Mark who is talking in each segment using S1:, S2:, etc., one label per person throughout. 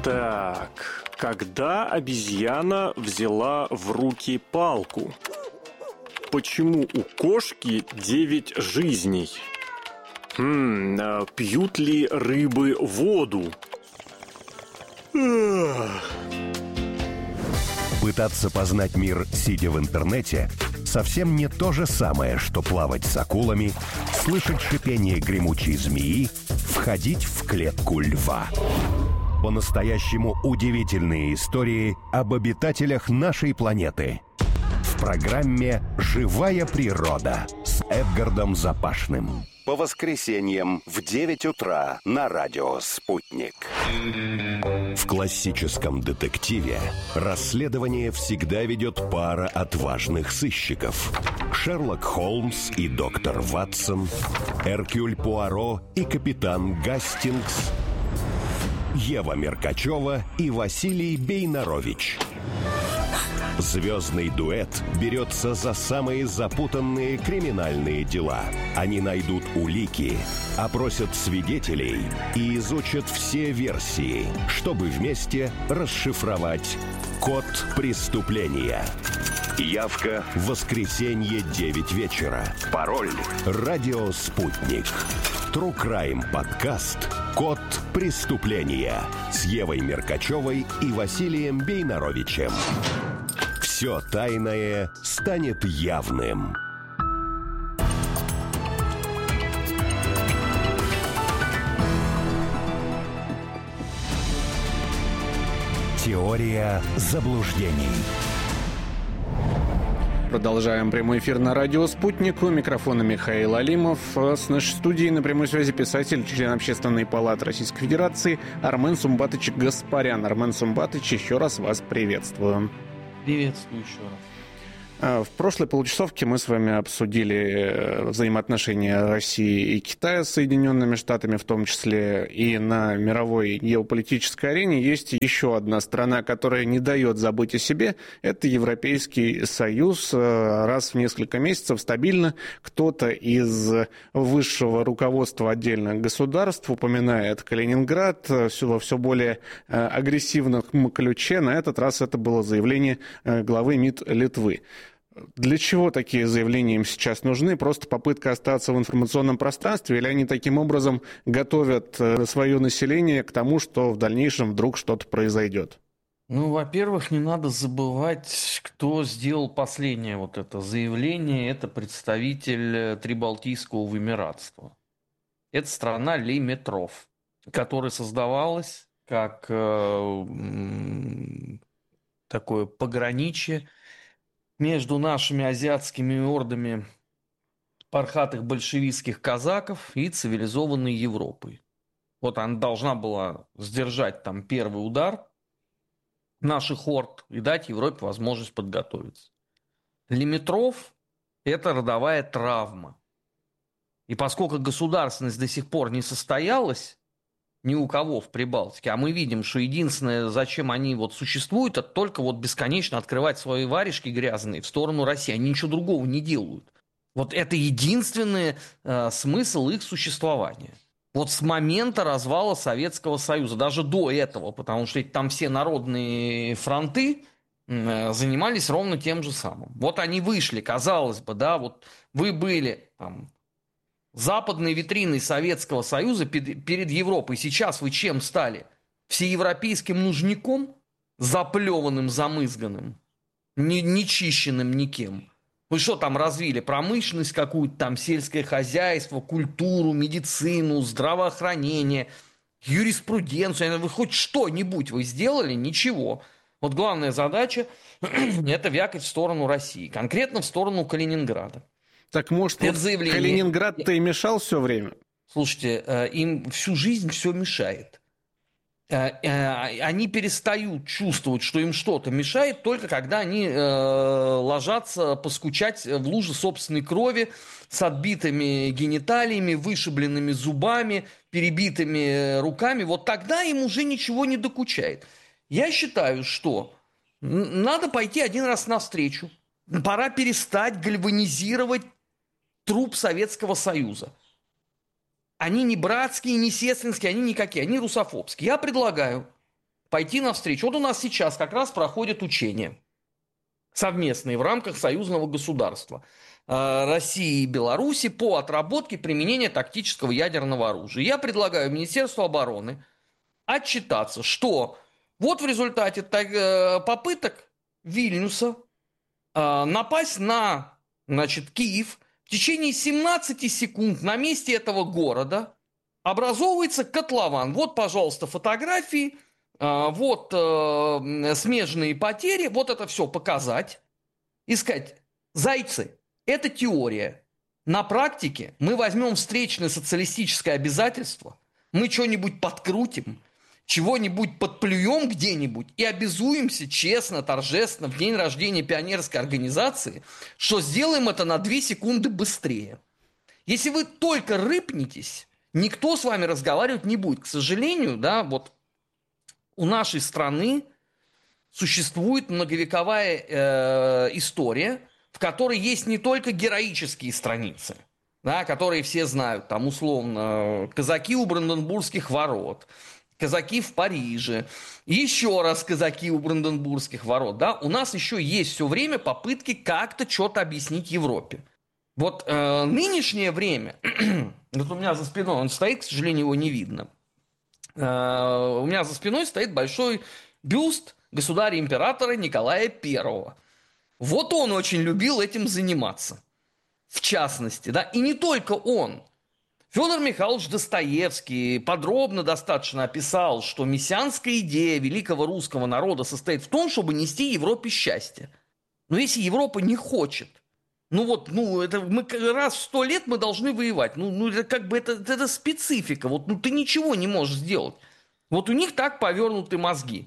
S1: Так, когда обезьяна взяла в руки палку? Почему у кошки 9 жизней? Пьют ли рыбы воду?
S2: Пытаться познать мир, сидя в интернете, совсем не то же самое, что плавать с акулами, слышать шипение гремучей змеи, входить в клетку льва. По-настоящему удивительные истории об обитателях нашей планеты. В программе «Живая природа» с Эдгардом Запашным. По воскресеньям в 9 утра на радио «Спутник». В классическом детективе расследование всегда ведет пара отважных сыщиков. Шерлок Холмс и доктор Ватсон, Эркюль Пуаро и капитан Гастингс, Ева Меркачева и Василий Бейнарович. Звездный дуэт берется за самые запутанные криминальные дела. Они найдут улики, опросят свидетелей и изучат все версии, чтобы вместе расшифровать код преступления. Явка в воскресенье 9 вечера. Пароль «Радио Спутник». True Crime подкаст «Код преступления» с Евой Меркачевой и Василием Бейнаровичем. Все тайное станет явным. Теория заблуждений.
S3: Продолжаем прямой эфир на радио «Спутник». У микрофона Михаил Алимов. С нашей студией на прямой связи писатель, член Общественной палаты Российской Федерации Армен Сумбатович Гаспарян. Армен Сумбатович, еще раз вас приветствую.
S4: Приветствую еще раз.
S3: В прошлой получасовке мы с вами обсудили взаимоотношения России и Китая с Соединенными Штатами, в том числе и на мировой геополитической арене. Есть еще одна страна, которая не дает забыть о себе. Это Европейский Союз. Раз в несколько месяцев стабильно кто-то из высшего руководства отдельных государств упоминает Калининград во все более агрессивном ключе. На этот раз это было заявление главы МИД Литвы. Для чего такие заявления им сейчас нужны? Просто попытка остаться в информационном пространстве? Или они таким образом готовят свое население к тому, что в дальнейшем вдруг что-то произойдет?
S4: Ну, во-первых, не надо забывать, кто сделал последнее вот это заявление. Это представитель Прибалтийского вымиратства. Это страна Лейметров, которая создавалась как такое пограничье между нашими азиатскими ордами пархатых большевистских казаков и цивилизованной Европой. Вот она должна была сдержать там первый удар наших орд и дать Европе возможность подготовиться. Лейметров – это родовая травма. И поскольку государственность до сих пор не состоялась ни у кого в Прибалтике, а мы видим, что единственное, зачем они вот существуют, это только вот бесконечно открывать свои варежки грязные в сторону России. Они ничего другого не делают. Вот это единственный смысл их существования. Вот с момента развала Советского Союза, даже до этого, потому что там все народные фронты занимались ровно тем же самым. Вот они вышли, казалось бы, да, вот вы были там западной витриной Советского Союза перед Европой. Сейчас вы чем стали? Всеевропейским нужником, заплеванным, замызганным, нечищенным никем. Вы что там развили? Промышленность какую-то, там сельское хозяйство, культуру, медицину, здравоохранение, юриспруденцию. Вы хоть что-нибудь вы сделали? Ничего. Вот главная задача – это вякать в сторону России, конкретно в сторону Калининграда.
S3: Так может, вот Калининград-то и мешал все время? Слушайте,
S4: им всю жизнь все мешает. Они перестают чувствовать, что им что-то мешает, только когда они ложатся поскучать в луже собственной крови с отбитыми гениталиями, вышибленными зубами, перебитыми руками. Вот тогда им уже ничего не докучает. Я считаю, что надо пойти один раз навстречу. Пора перестать гальванизировать труп Советского Союза. Они не братские, не сестринские, они никакие, они русофобские. Я предлагаю пойти навстречу. Вот у нас сейчас как раз проходят учения совместные в рамках союзного государства России и Беларуси по отработке применения тактического ядерного оружия. Я предлагаю Министерству обороны отчитаться, что вот в результате попыток Вильнюса напасть на, значит, Киев в течение 17 секунд на месте этого города образовывается котлован. Вот, пожалуйста, фотографии, вот смежные потери, вот это все показать и сказать: зайцы, это теория. На практике мы возьмем встречное социалистическое обязательство, мы что-нибудь подкрутим, чего-нибудь подплюем где-нибудь и обязуемся честно, торжественно в день рождения пионерской организации, что сделаем это на 2 секунды быстрее. Если вы только рыпнетесь, никто с вами разговаривать не будет. К сожалению, да, вот у нашей страны существует многовековая история, в которой есть не только героические страницы, да, которые все знают, там условно казаки у Бранденбургских ворот, казаки в Париже, еще раз казаки у Бранденбургских ворот. Да? У нас еще есть все время попытки как-то что-то объяснить Европе. Вот нынешнее время, вот у меня за спиной он стоит, к сожалению, его не видно. У меня за спиной стоит большой бюст государя-императора Николая I. Вот он очень любил этим заниматься, в частности. Да? И не только он. Федор Михайлович Достоевский подробно достаточно описал, что мессианская идея великого русского народа состоит в том, чтобы нести Европе счастье. Но если Европа не хочет, это мы раз в 100 лет мы должны воевать. Это как бы это специфика. Ты ничего не можешь сделать. Вот у них так повернуты мозги.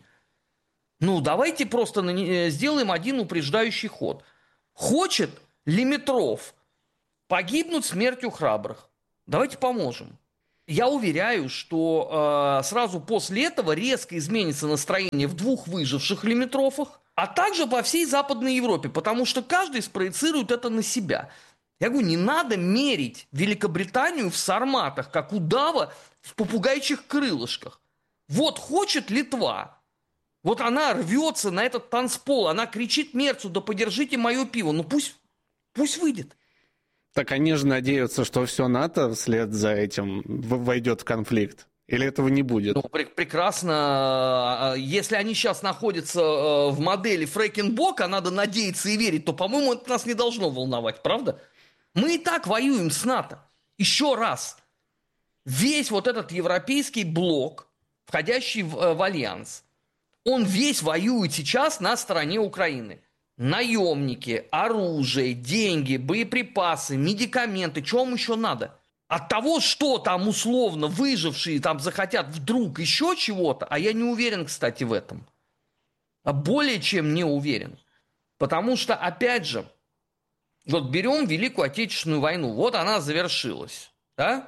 S4: Давайте просто сделаем один упреждающий ход. Хочет Лимитров погибнуть смертью храбрых? Давайте поможем. Я уверяю, что сразу после этого резко изменится настроение в 2 выживших Лимитрофах, а также по всей Западной Европе, потому что каждый спроецирует это на себя. Я говорю, не надо мерить Великобританию в сарматах, как удава в попугайчих крылышках. Вот хочет Литва, вот она рвется на этот танцпол, она кричит Мерцу: да подержите мое пиво, пусть выйдет.
S3: Так они же надеются, что все НАТО вслед за этим войдет в конфликт. Или этого не будет?
S4: Прекрасно. Если они сейчас находятся в модели Фрекенбок, а надо надеяться и верить, то, по-моему, это нас не должно волновать, правда? Мы и так воюем с НАТО. Еще раз. Весь вот этот европейский блок, входящий в альянс, он весь воюет сейчас на стороне Украины. Наемники, оружие, деньги, боеприпасы, медикаменты, что вам еще надо? От того, что там условно выжившие там захотят вдруг еще чего-то, а я не уверен, кстати, в этом. Более чем не уверен. Потому что, опять же, вот берем Великую Отечественную войну, вот она завершилась, да?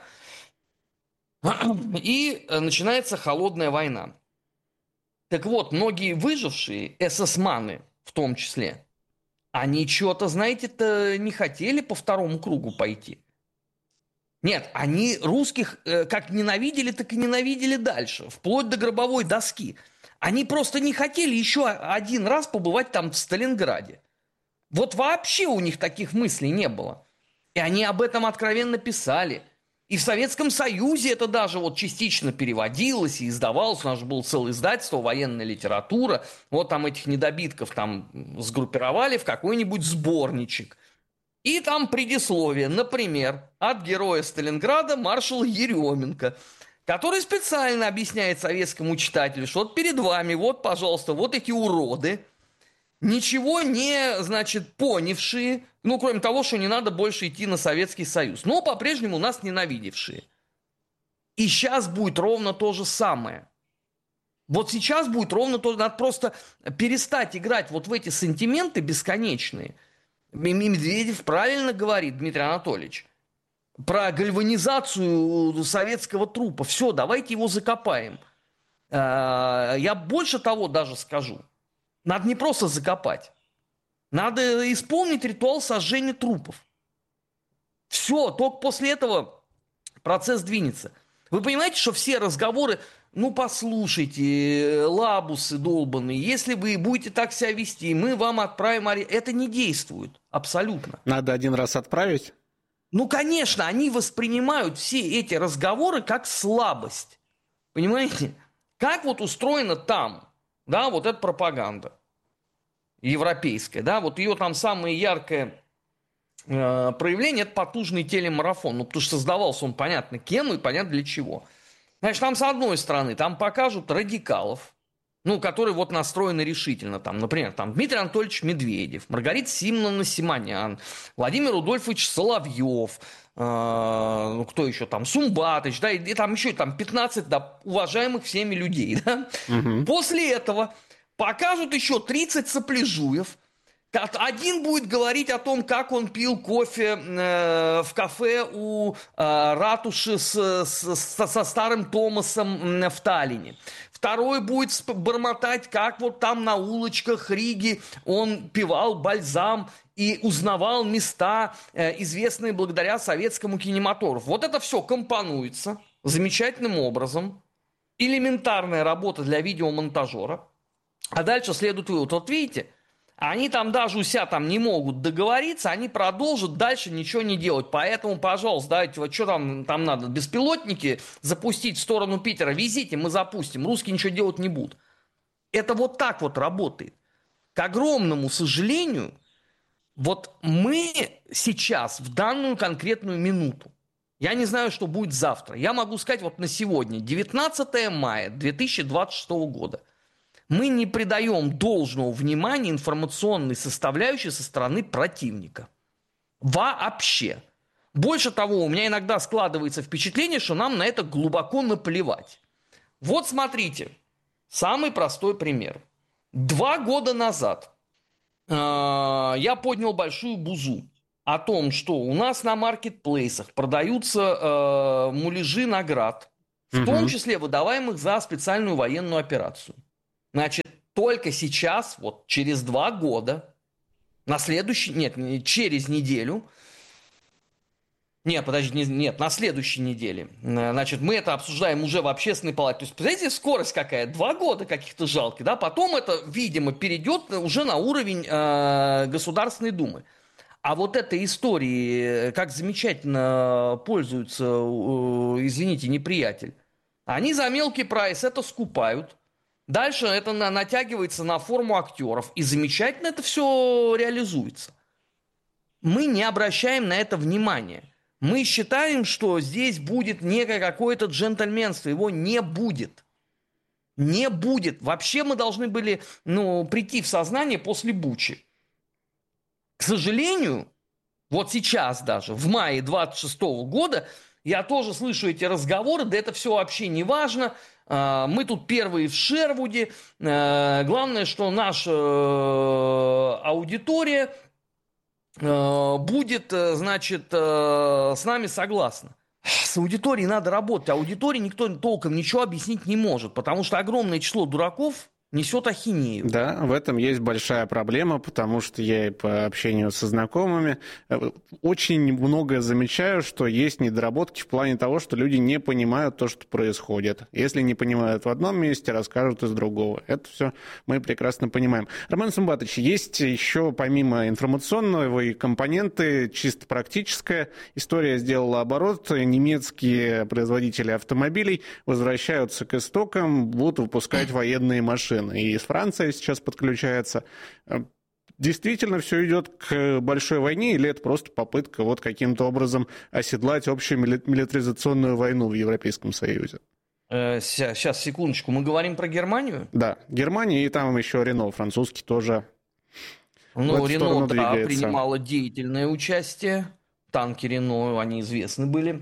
S4: И начинается холодная война. Так вот, многие выжившие, эсэсманы в том числе, они что-то, знаете-то, не хотели по 2-му кругу пойти. Нет, они русских как ненавидели, так и ненавидели дальше, вплоть до гробовой доски. Они просто не хотели еще один раз побывать там в Сталинграде. Вот вообще у них таких мыслей не было. И они об этом откровенно писали. И в Советском Союзе это даже вот частично переводилось и издавалось. У нас же было целое издательство, военная литература. Вот там этих недобитков там сгруппировали в какой-нибудь сборничек. И там предисловие, например, от героя Сталинграда маршала Еременко, который специально объясняет советскому читателю, что вот перед вами, вот, пожалуйста, вот эти уроды, ничего не, понявшие, кроме того, что не надо больше идти на Советский Союз, но по-прежнему нас ненавидевшие. И сейчас будет ровно то же самое. Вот сейчас будет ровно то же, надо просто перестать играть вот в эти сантименты бесконечные. Медведев правильно говорит, Дмитрий Анатольевич, про гальванизацию советского трупа. Все, давайте его закопаем. Я больше того даже скажу. Надо не просто закопать. Надо исполнить ритуал сожжения трупов. Все, только после этого процесс двинется. Вы понимаете, что все разговоры ну, послушайте, лабусы долбаные, если вы будете так себя вести, мы вам отправим... Это не действует абсолютно.
S3: Надо один раз отправить?
S4: Ну, конечно, они воспринимают все эти разговоры как слабость. Понимаете? Как вот устроено там, да, вот эта пропаганда европейская, да, вот ее там самое яркое проявление – это потужный телемарафон, ну, потому что создавался он понятно кем и понятно для чего. Значит, там с одной стороны, там покажут радикалов, ну, которые вот настроены решительно, там, например, там Дмитрий Анатольевич Медведев, Маргарита Симоновна Симонян, Владимир Рудольфович Соловьев, ну, кто еще там, Сумбатыч, да, и там еще там 15 да, уважаемых всеми людей, да. Угу. После этого покажут еще 30 сопляжуев. Один будет говорить о том, как он пил кофе в кафе у ратуши со старым Томасом в Таллине. Второй будет бормотать, как вот там на улочках Риги он пивал бальзам и узнавал места, известные благодаря советскому кинематографу. Вот это все компонуется замечательным образом. Элементарная работа для видеомонтажера. А дальше следует вывод. Вот видите, они там даже у себя там не могут договориться, они продолжат дальше ничего не делать. Поэтому, пожалуйста, давайте, вот что там надо, беспилотники запустить в сторону Питера, везите, мы запустим, русские ничего делать не будут. Это вот так вот работает. К огромному сожалению, вот мы сейчас, в данную конкретную минуту, я не знаю, что будет завтра, я могу сказать вот на сегодня, 19 мая 2026 года, мы не придаем должного внимания информационной составляющей со стороны противника. Вообще. Больше того, у меня иногда складывается впечатление, что нам на это глубоко наплевать. Вот смотрите, самый простой пример. 2 года назад я поднял большую бузу о том, что у нас на маркетплейсах продаются муляжи наград, в том числе выдаваемых за специальную военную операцию. Значит, только сейчас, вот через 2 года, через неделю, на следующей неделе, значит, мы это обсуждаем уже в общественной палате. То есть, представляете, скорость какая? 2 года каких-то жалких, да? Потом это, видимо, перейдет уже на уровень Государственной Думы. А вот этой истории, как замечательно пользуются, извините, неприятель, они за мелкий прайс это скупают. Дальше это натягивается на форму актеров. И замечательно это все реализуется. Мы не обращаем на это внимания. Мы считаем, что здесь будет некое какое-то джентльменство. Его не будет. Не будет. Вообще мы должны были прийти в сознание после Бучи. К сожалению, вот сейчас даже, в мае 26 года, я тоже слышу эти разговоры, да это все вообще не важно. Мы тут первые в Шервуде. Главное, что наша аудитория будет, значит, с нами согласна. С аудиторией надо работать. Аудитории никто толком ничего объяснить не может, потому что огромное число дураков несет ахинею.
S3: Да, в этом есть большая проблема, потому что я и по общению со знакомыми очень много замечаю, что есть недоработки в плане того, что люди не понимают то, что происходит. Если не понимают в одном месте, расскажут из другого. Это все мы прекрасно понимаем. Роман Сумбатович, есть еще помимо информационного компоненты, чисто практическая история сделала оборот. Немецкие производители автомобилей возвращаются к истокам, будут выпускать военные машины. И из Франции сейчас подключается. Действительно все идет к большой войне, или это просто попытка вот каким-то образом оседлать общую милитаризационную войну в Европейском Союзе?
S4: Сейчас, секундочку. Мы говорим про Германию?
S3: Да, Германия, и там еще Рено, французский тоже.
S4: Рено, да, принимало деятельное участие. Танки Рено, они известны были.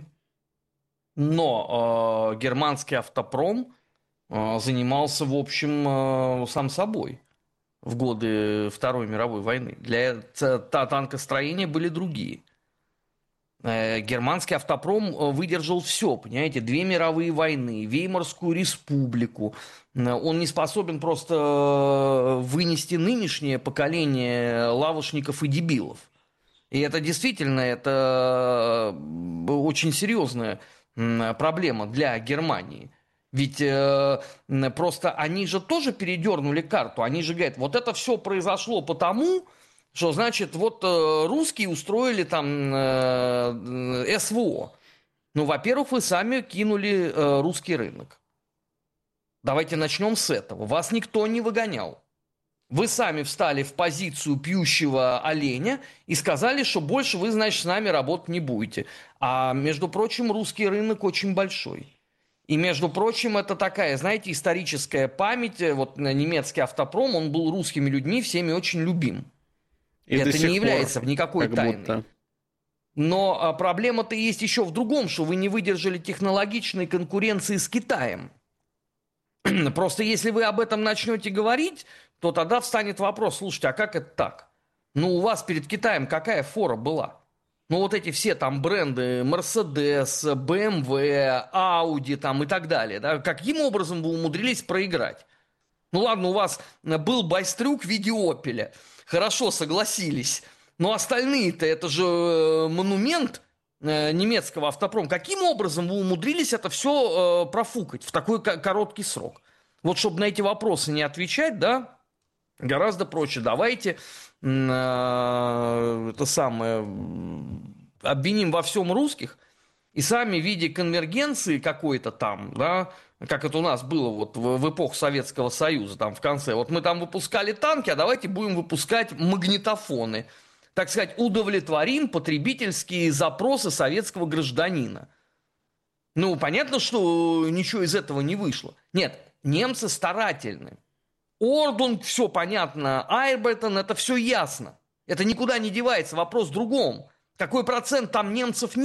S4: Но германский автопром занимался, в общем, сам собой в годы Второй мировой войны. Для танкостроения были другие. Германский автопром выдержал все, понимаете, 2 мировые войны, Веймарскую республику. Он не способен просто вынести нынешнее поколение лавочников и дебилов. И это действительно очень серьезная проблема для Германии. Ведь просто они же тоже передернули карту. Они же говорят, вот это все произошло потому, что, значит, вот русские устроили там СВО. Ну, во-первых, вы сами кинули русский рынок. Давайте начнем с этого. Вас никто не выгонял. Вы сами встали в позицию пьющего оленя и сказали, что больше вы, значит, с нами работать не будете. А, между прочим, русский рынок очень большой. И, между прочим, это такая, знаете, историческая память. Вот немецкий автопром, он был русскими людьми всеми очень любим. И это не является никакой тайной. Но проблема-то есть еще в другом, что вы не выдержали технологичной конкуренции с Китаем. Просто если вы об этом начнете говорить, то тогда встанет вопрос, слушайте, а как это так? Ну, у вас перед Китаем какая фора была? Ну, вот эти все там бренды Mercedes, BMW, Audi там и так далее, да? Каким образом вы умудрились проиграть? Ну, ладно, у вас был байстрюк в виде Opel. Хорошо, согласились. Но остальные-то, это же монумент немецкого автопрома. Каким образом вы умудрились это все профукать в такой короткий срок? Вот чтобы на эти вопросы не отвечать, да, гораздо проще. Давайте это самое обвиним во всем русских и сами в виде конвергенции какой-то там, да, как это у нас было вот в эпоху Советского Союза, там в конце. Вот мы там выпускали танки, а давайте будем выпускать магнитофоны. Так сказать, удовлетворим потребительские запросы советского гражданина. Ну, понятно, что ничего из этого не вышло. Нет, немцы старательны. Ордунг, все понятно. Айрбетон, это все ясно. Это никуда не девается. Вопрос в другом. Какой процент там немцев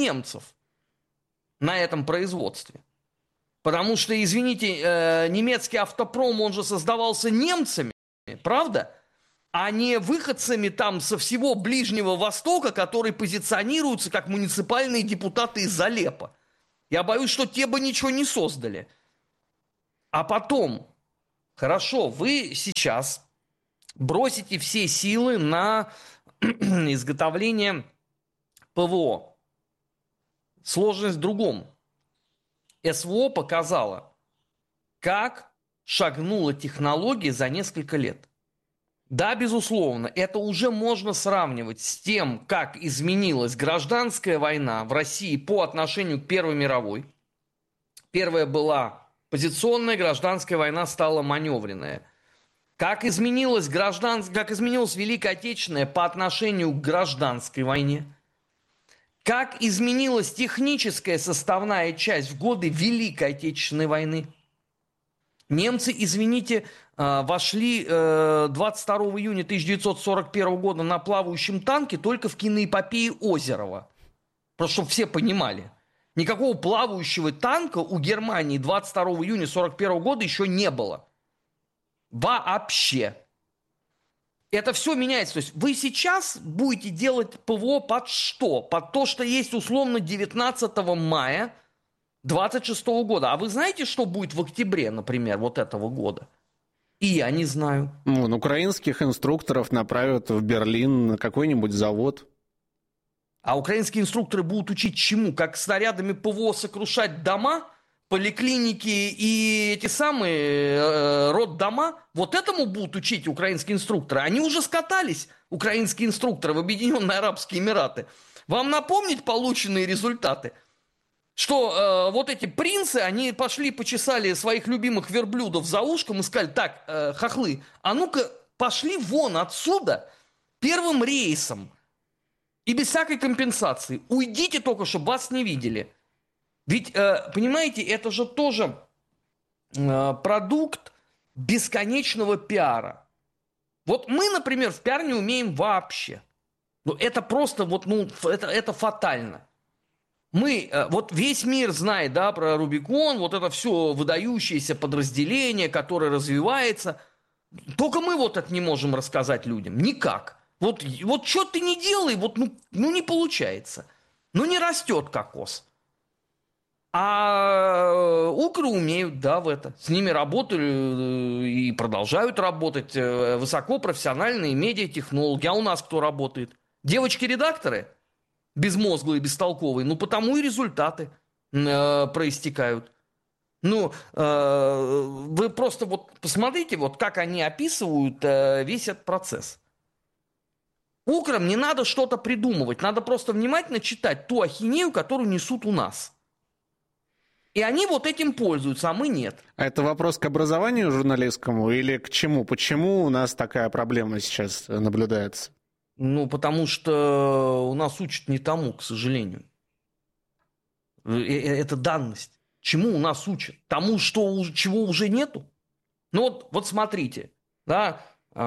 S4: на этом производстве? Потому что, извините, немецкий автопром, он же создавался немцами, правда? А не выходцами там со всего Ближнего Востока, которые позиционируются как муниципальные депутаты из Алеппо. Я боюсь, что те бы ничего не создали. А потом, хорошо, вы сейчас бросите все силы на изготовление ПВО. Сложность в другом. СВО показала, как шагнула технология за несколько лет. Да, безусловно, это уже можно сравнивать с тем, как изменилась гражданская война в России по отношению к Первой мировой. Первая была позиционная, гражданская война стала маневренная. Как изменилась Великая Отечественная по отношению к гражданской войне. Как изменилась техническая составная часть в годы Великой Отечественной войны. Немцы, извините, вошли 22 июня 1941 года на плавающем танке только в киноэпопее Озерова. Просто чтобы все понимали. Никакого плавающего танка у Германии 22 июня 1941 года еще не было. Вообще. Это все меняется. То есть вы сейчас будете делать ПВО под что? Под то, что есть условно 19 мая 26 года. А вы знаете, что будет в октябре, например, вот этого года? И я не знаю.
S3: Вон, украинских инструкторов направят в Берлин на какой-нибудь завод.
S4: А украинские инструкторы будут учить чему? Как снарядами ПВО сокрушать дома, поликлиники и эти самые роддома? Вот этому будут учить украинские инструкторы. Они уже скатались, украинские инструкторы, в Объединенные Арабские Эмираты. Вам напомнить полученные результаты? Что вот эти принцы, они пошли, почесали своих любимых верблюдов за ушком и сказали, так, хохлы, а ну-ка пошли вон отсюда первым рейсом и без всякой компенсации. Уйдите только, чтобы вас не видели. Ведь, понимаете, это же тоже продукт бесконечного пиара. Вот мы, например, в пиар не умеем вообще. Ну, это просто, вот, ну, это фатально. Мы, вот весь мир знает, да, про Рубикон, вот это все выдающееся подразделение, которое развивается. Только мы вот это не можем рассказать людям. Никак. Вот что ты не делай, вот, ну не получается. Ну, не растет кокос. А укры умеют, да, в это. С ними работали и продолжают работать высокопрофессиональные медиатехнологи. А у нас кто работает? Девочки-редакторы? Безмозглые, бестолковые. Ну, потому и результаты проистекают. Ну, вы просто вот посмотрите, вот как они описывают весь этот процесс. Украм не надо что-то придумывать, надо просто внимательно читать ту ахинею, которую несут у нас. И они вот этим пользуются, а мы нет.
S3: А это вопрос к образованию журналистскому или к чему? Почему у нас такая проблема сейчас наблюдается?
S4: Ну, потому что у нас учат не тому, к сожалению. Это данность. Чему у нас учат? Тому, чего уже нету? Ну вот смотрите, да,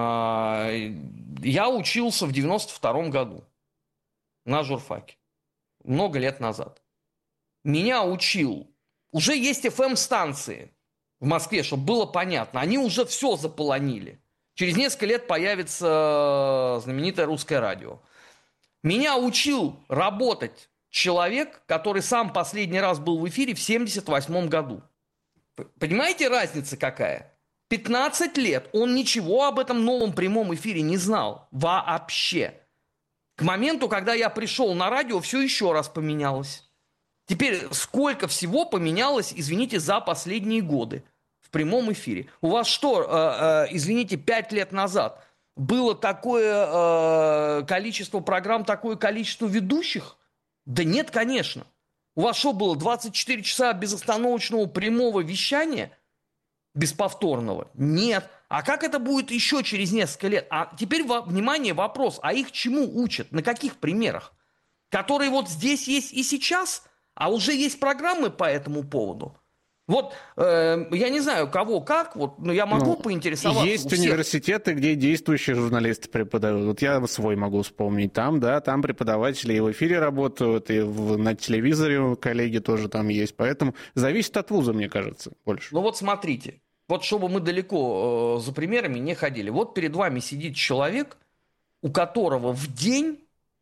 S4: я учился в 92-м году на журфаке, много лет назад. Меня учил, уже есть FM-станции в Москве, чтобы было понятно, они уже все заполонили. Через несколько лет появится знаменитое русское радио. Меня учил работать человек, который сам последний раз был в эфире в 1978 году. Понимаете, разница какая? 15 лет он ничего об этом новом прямом эфире не знал. Вообще. К моменту, когда я пришел на радио, все еще раз поменялось. Теперь сколько всего поменялось, извините, за последние годы в прямом эфире? У вас что, извините, 5 лет назад было такое количество программ, такое количество ведущих? Да нет, конечно. У вас что было, 24 часа безостановочного прямого вещания? Бесповторного? Нет. А как это будет еще через несколько лет? А теперь, внимание, вопрос. А их чему учат? На каких примерах? Которые вот здесь есть и сейчас, а уже есть программы по этому поводу. Вот, я не знаю, кого как, вот, но я могу поинтересоваться.
S3: Есть университеты, где действующие журналисты преподают. Вот я свой могу вспомнить. Там, да, там преподаватели и в эфире работают, и на телевизоре коллеги тоже там есть. Поэтому зависит от вуза, мне кажется, больше.
S4: Ну вот смотрите, вот чтобы мы далеко за примерами не ходили. Вот перед вами сидит человек, у которого в день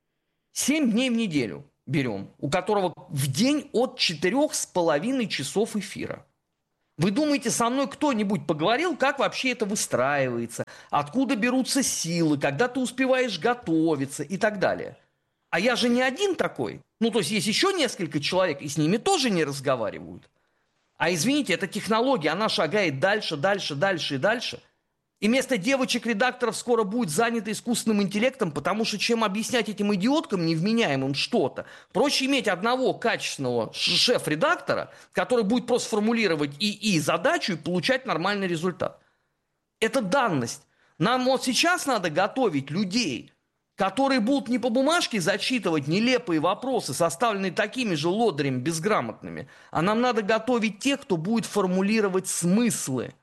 S4: 7 дней в неделю берем, у которого в день от 4,5 часов эфира. Вы думаете, со мной кто-нибудь поговорил, как вообще это выстраивается, откуда берутся силы, когда ты успеваешь готовиться и так далее? А я же не один такой. Ну, то есть еще несколько человек, и с ними тоже не разговаривают. А извините, эта технология, она шагает дальше, дальше, дальше и дальше. И вместо девочек-редакторов скоро будет занято искусственным интеллектом, потому что чем объяснять этим идиоткам невменяемым что-то? Проще иметь одного качественного шеф-редактора, который будет просто формулировать ИИ задачу и получать нормальный результат. Это данность. Нам вот сейчас надо готовить людей, которые будут не по бумажке зачитывать нелепые вопросы, составленные такими же лодырями безграмотными, а нам надо готовить тех, кто будет формулировать смыслы.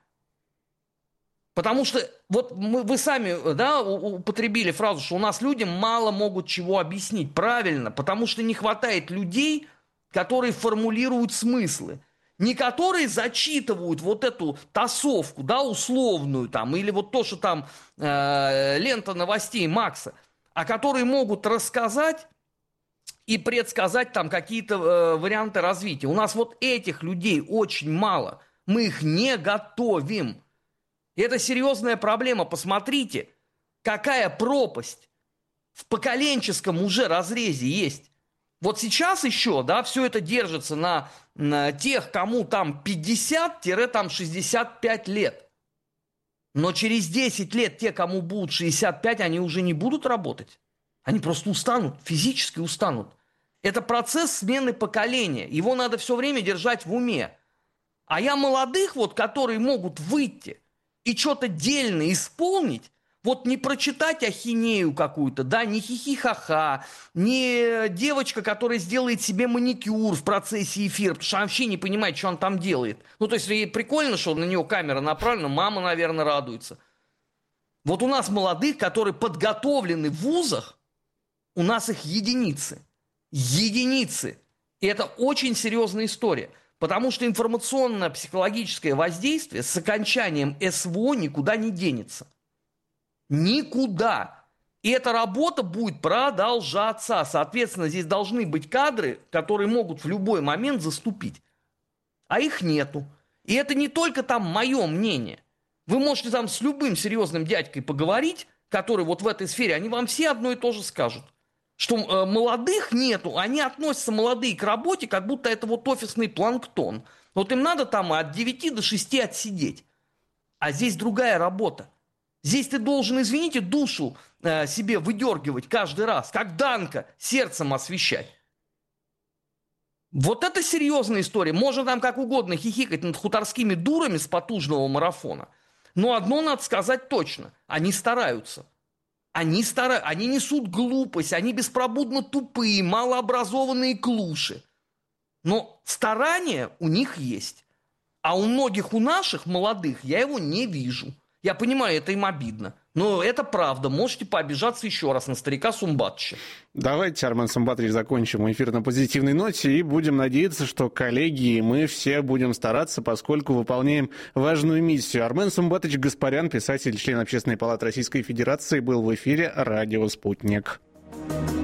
S4: Потому что вот вы сами, да, употребили фразу, что у нас людям мало могут чего объяснить. Правильно, потому что не хватает людей, которые формулируют смыслы. Не которые зачитывают вот эту тасовку, да, условную там, или вот то, что там лента новостей Макса, а которые могут рассказать и предсказать там какие-то варианты развития. У нас вот этих людей очень мало. Мы их не готовим. И это серьезная проблема. Посмотрите, какая пропасть в поколенческом уже разрезе есть. Вот сейчас еще, да, все это держится на тех, кому там 50-65 лет. Но через 10 лет те, кому будут 65, они уже не будут работать. Они просто устанут, физически устанут. Это процесс смены поколения. Его надо все время держать в уме. А я молодых, вот, которые могут выйти и что-то дельно исполнить, вот не прочитать ахинею какую-то, да, не хихи-ха-ха, не девочка, которая сделает себе маникюр в процессе эфира, потому что она вообще не понимает, что он там делает. Ну, то есть, ей прикольно, что на нее камера направлена, мама, наверное, радуется. Вот у нас молодых, которые подготовлены в вузах, у нас их единицы. Единицы. И это очень серьезная история. Потому что информационно-психологическое воздействие с окончанием СВО никуда не денется. Никуда. И эта работа будет продолжаться. Соответственно, здесь должны быть кадры, которые могут в любой момент заступить. А их нету. И это не только там мое мнение. Вы можете там с любым серьезным дядькой поговорить, который вот в этой сфере, они вам все одно и то же скажут. Что молодых нету, они относятся молодые к работе, как будто это вот офисный планктон. Вот Вот им надо там от 9 до 6 отсидеть. А здесь другая работа. Здесь ты должен, извините, душу себе выдергивать каждый раз, как Данка, сердцем освещать. Вот это серьезная история. Можно там как угодно хихикать над хуторскими дурами с потужного марафона. Но одно надо сказать точно. Они стараются. Они несут глупость, они беспробудно тупые, малообразованные клуши. Но старание у них есть. А у многих, у наших молодых, я его не вижу. Я понимаю, это им обидно. Но это правда. Можете пообижаться еще раз на старика Сумбатовича.
S3: Давайте, Армен Сумбатович, закончим эфир на позитивной ноте и будем надеяться, что коллеги и мы все будем стараться, поскольку выполняем важную миссию. Армен Сумбатович Гаспарян, писатель, член Общественной палаты Российской Федерации, был в эфире «Радио Спутник».